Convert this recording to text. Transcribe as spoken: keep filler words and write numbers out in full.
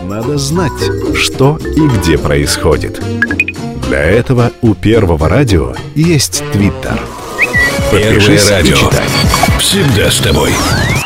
надо знать, что и где происходит. Для этого у Первого радио есть Твиттер. Первое радио. Всегда с тобой.